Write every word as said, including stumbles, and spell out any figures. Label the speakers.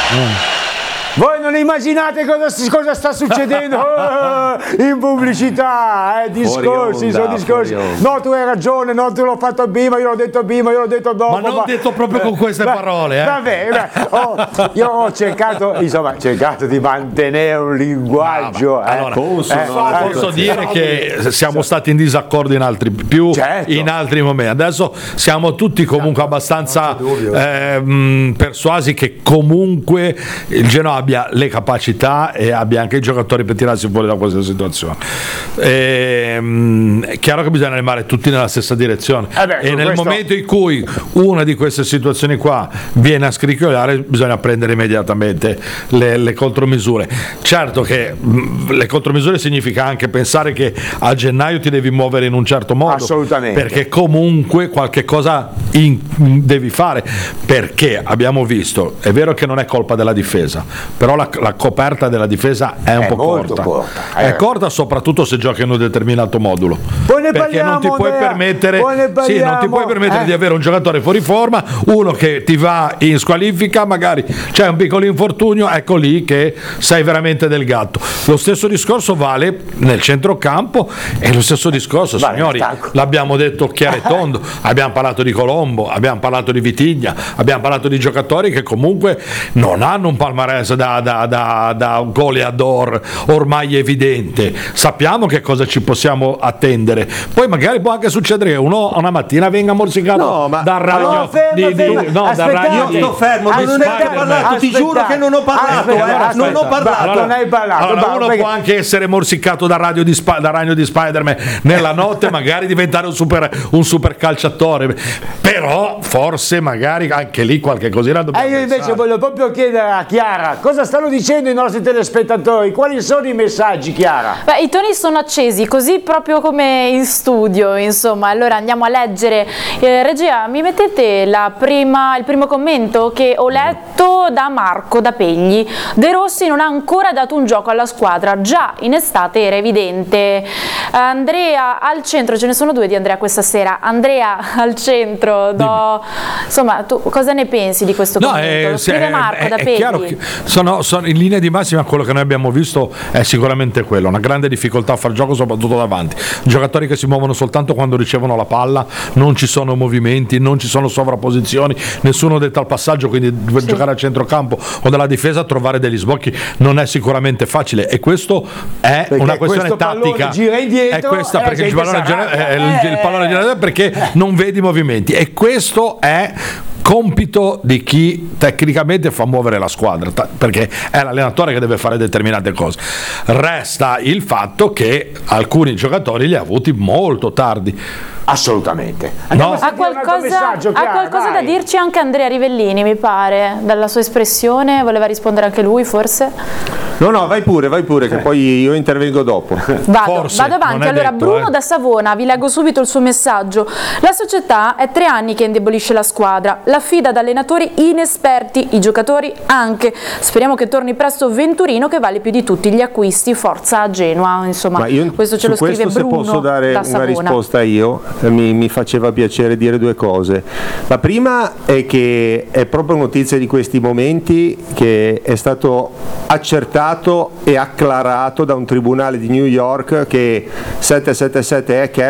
Speaker 1: Mm.
Speaker 2: Voi non immaginate cosa, cosa sta succedendo oh, in pubblicità, eh, discorsi, onda, sono discorsi. No, tu hai ragione, no, tu l'ho fatto prima, io l'ho detto prima, io l'ho detto dopo.
Speaker 1: Ma non
Speaker 2: ma...
Speaker 1: detto proprio con queste
Speaker 2: beh,
Speaker 1: parole, eh.
Speaker 2: Vabbè, beh, oh, io ho cercato, insomma, cercato di mantenere un linguaggio.
Speaker 1: Ah,
Speaker 2: eh.
Speaker 1: allora,
Speaker 2: Posso,
Speaker 1: eh,
Speaker 2: no,
Speaker 1: posso dire che siamo stati in disaccordo in altri più
Speaker 2: certo.
Speaker 1: in altri momenti. Adesso siamo tutti comunque abbastanza eh, mh, persuasi che comunque il Genoa abbia le capacità e abbia anche i giocatori per tirarsi fuori da questa situazione. E, mh, è chiaro che bisogna remare tutti nella stessa direzione
Speaker 2: eh beh,
Speaker 1: e nel
Speaker 2: questo...
Speaker 1: momento in cui una di queste situazioni qua viene a scricchiolare bisogna prendere immediatamente le, le contromisure. Certo che mh, le contromisure significa anche pensare che a gennaio ti devi muovere in un certo modo,
Speaker 2: assolutamente,
Speaker 1: perché comunque qualche cosa in, devi fare, perché abbiamo visto, è vero che non è colpa della difesa, però la, la coperta della difesa è un
Speaker 2: è
Speaker 1: po'
Speaker 2: molto
Speaker 1: corta,
Speaker 2: corta.
Speaker 1: è corta soprattutto se giochi in un determinato modulo,
Speaker 2: poi ne
Speaker 1: perché
Speaker 2: parliamo,
Speaker 1: non ti puoi
Speaker 2: Andrea,
Speaker 1: permettere
Speaker 2: poi ne
Speaker 1: sì, non ti puoi permettere
Speaker 2: eh?
Speaker 1: di avere un giocatore fuori forma, uno che ti va in squalifica, magari c'è un piccolo infortunio, ecco lì che sei veramente del gatto. Lo stesso discorso vale nel centrocampo e lo stesso discorso,
Speaker 2: vale,
Speaker 1: signori, l'abbiamo detto chiaro e tondo, abbiamo parlato di Colombo, abbiamo parlato di Vitigna, abbiamo parlato di giocatori che comunque non hanno un palmarès da, da, da, da un goleador ormai evidente, sappiamo che cosa ci possiamo attendere, poi magari può anche succedere che uno una mattina venga morsicato
Speaker 3: no, ma
Speaker 1: dal ragno
Speaker 2: no, ferma,
Speaker 1: di, di,
Speaker 2: ferma.
Speaker 1: no, dal ragno
Speaker 3: io sto fermo,
Speaker 2: aspetta,
Speaker 3: non hai parlato,
Speaker 2: aspetta,
Speaker 3: ti giuro che non ho parlato,
Speaker 2: aspetta,
Speaker 3: eh,
Speaker 2: aspetta,
Speaker 3: non ho parlato.
Speaker 2: Allora, non hai parlato.
Speaker 1: Allora,
Speaker 2: bah,
Speaker 1: uno
Speaker 2: perché...
Speaker 1: può anche essere morsicato dal, radio di Sp- dal ragno di Spider-Man nella notte, magari diventare un super, un super calciatore, però forse magari anche lì qualche cosina dobbiamo
Speaker 2: eh, io invece
Speaker 1: pensare.
Speaker 2: voglio proprio chiedere a Chiara cosa stanno dicendo i nostri telespettatori, quali sono i messaggi, Chiara?
Speaker 4: Beh, i toni sono accesi, così proprio come in studio, insomma. Allora andiamo a leggere. Eh, regia, mi mettete la prima, il primo commento che ho letto da Marco da Pegli. De Rossi non ha ancora dato un gioco alla squadra, già in estate era evidente. Andrea al centro, ce ne sono due di Andrea questa sera. Andrea al centro, do... insomma, tu cosa ne pensi di questo
Speaker 1: no,
Speaker 4: commento?
Speaker 1: È,
Speaker 4: Lo scrive
Speaker 1: è,
Speaker 4: Marco
Speaker 1: è,
Speaker 4: da
Speaker 1: è
Speaker 4: Pegli.
Speaker 1: chiaro che sono, sono in linea di massima quello che noi abbiamo visto è sicuramente quello, una grande difficoltà a far gioco soprattutto davanti, giocatori che si muovono soltanto quando ricevono la palla, non ci sono movimenti, non ci sono sovrapposizioni, nessuno detta al passaggio, quindi sì. Giocare al centrocampo o dalla difesa, trovare degli sbocchi non è sicuramente facile e questo è perché una questione tattica,
Speaker 2: gira indietro,
Speaker 1: è questa perché il pallone gira, eh, il, il pallone gira perché eh. non vedi movimenti e questo è compito di chi tecnicamente fa muovere la squadra, perché è l'allenatore che deve fare determinate cose. Resta il fatto che alcuni giocatori li ha avuti molto tardi.
Speaker 2: Assolutamente.
Speaker 4: No. Ha qualcosa, ha qualcosa da dirci anche Andrea Rivellini, mi pare, dalla sua espressione. Voleva rispondere anche lui, forse?
Speaker 3: No, no, vai pure, vai pure, che poi io intervengo dopo.
Speaker 4: Vado,
Speaker 1: Forse,
Speaker 4: vado avanti. Allora,
Speaker 1: detto,
Speaker 4: Bruno
Speaker 1: eh.
Speaker 4: da Savona, vi leggo subito il suo messaggio. La società è tre anni che indebolisce la squadra, la affida ad allenatori inesperti, i giocatori anche. Speriamo che torni presto Venturino, che vale più di tutti gli acquisti. Forza a Genova, insomma.
Speaker 3: Ma io,
Speaker 4: questo ce lo scrive
Speaker 3: questo,
Speaker 4: Bruno.
Speaker 3: Se posso dare
Speaker 4: da
Speaker 3: una
Speaker 4: Savona.
Speaker 3: risposta io, mi, mi faceva piacere dire due cose. La prima è che è proprio notizia di questi momenti che è stato accertato e acclarato da un tribunale di New York che sette sette sette è che